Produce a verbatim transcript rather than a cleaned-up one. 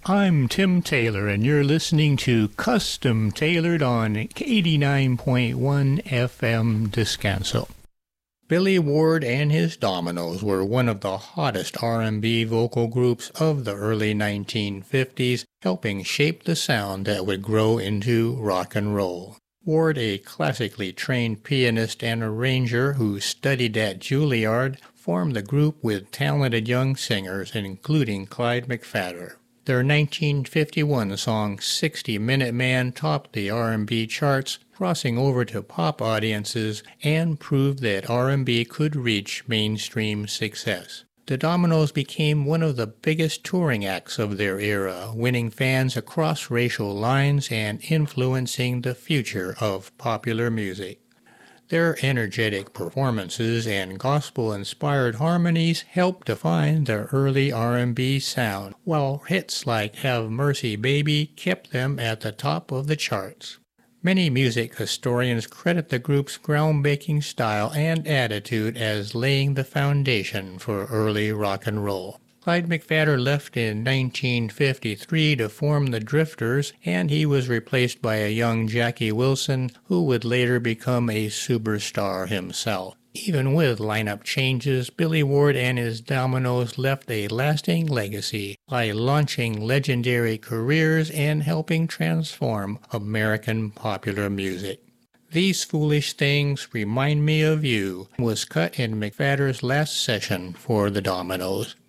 I'm Tim Taylor, and you're listening to Custom Tailored on eighty-nine point one F M Descanso. Billy Ward and his Dominoes were one of the hottest R and B vocal groups of the early nineteen fifties, helping shape the sound that would grow into rock and roll. Ward, a classically trained pianist and arranger who studied at Juilliard, formed the group with talented young singers, including Clyde McPhatter. Their nineteen fifty-one song sixty minute man topped the R and B charts, crossing over to pop audiences, and proved that R and B could reach mainstream success. The Dominoes became one of the biggest touring acts of their era, winning fans across racial lines and influencing the future of popular music. Their energetic performances and gospel-inspired harmonies helped define their early R and B sound, while hits like Have Mercy Baby kept them at the top of the charts. Many music historians credit the group's groundbreaking style and attitude as laying the foundation for early rock and roll. Clyde McPhatter left in nineteen fifty-three to form the Drifters, and he was replaced by a young Jackie Wilson, who would later become a superstar himself. Even with lineup changes, Billy Ward and his Dominoes left a lasting legacy by launching legendary careers and helping transform American popular music. These Foolish Things Remind Me of You was cut in McPhatter's last session for the Dominoes.